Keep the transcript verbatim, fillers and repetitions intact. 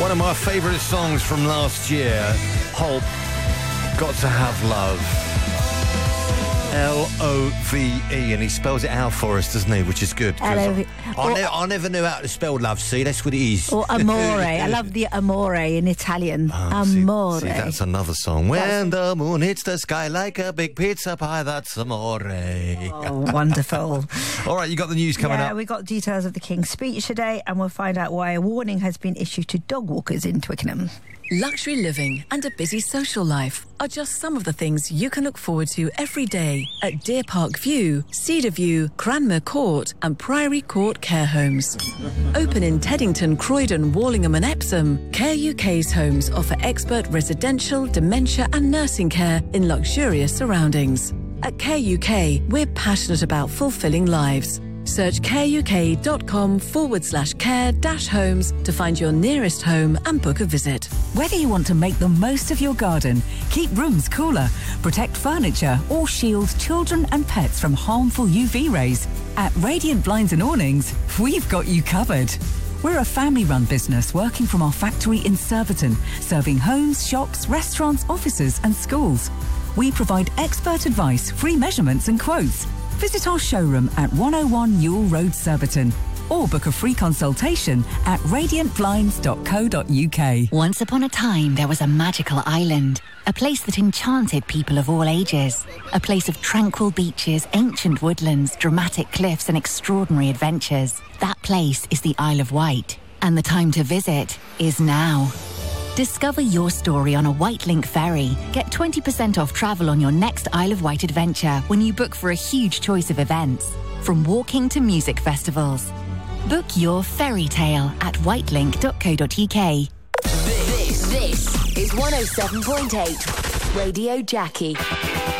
One of my favourite songs from last year, Hulk, Got to Have Love. L O V E, and he spells it out for us, doesn't he? Which is good. L O V E. I, I, ne- I never knew how to spell love, see? That's what it is. Or amore. I love the amore in Italian. Oh, amore. See, see, that's another song. When the moon hits the sky like a big pizza pie, that's amore. Oh, wonderful. All right, you got the news coming yeah, up. Yeah, we got details of the King's speech today, and we'll find out why a warning has been issued to dog walkers in Twickenham. Luxury living and a busy social life are just some of the things you can look forward to every day at Deer Park View, Cedar View, Cranmer Court and Priory Court Care Homes. Open in Teddington, Croydon, Wallingham and Epsom, Care U K's homes offer expert residential, dementia and nursing care in luxurious surroundings. At Care U K, we're passionate about fulfilling lives. Search careuk.com forward slash care dash homes to find your nearest home and book a visit. Whether you want to make the most of your garden, keep rooms cooler, protect furniture or shield children and pets from harmful U V rays, at Radiant Blinds and Awnings, we've got you covered. We're a family-run business working from our factory in Surbiton, serving homes, shops, restaurants, offices and schools. We provide expert advice, free measurements and quotes. Visit our showroom at one oh one Newell Road, Surbiton, or book a free consultation at radiant blinds dot co dot uk. Once upon a time, there was a magical island, a place that enchanted people of all ages, a place of tranquil beaches, ancient woodlands, dramatic cliffs and extraordinary adventures. That place is the Isle of Wight, and the time to visit is now. Discover your story on a Wightlink ferry. Get twenty percent off travel on your next Isle of Wight adventure when you book for a huge choice of events, from walking to music festivals. Book your fairy tale at wightlink dot co dot uk. This, this is one oh seven point eight Radio Jackie.